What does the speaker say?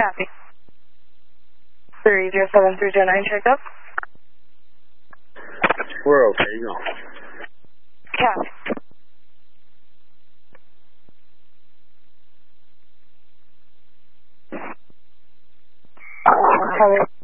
Copy. 307309, check up. We're okay, you know. Copy. Copy.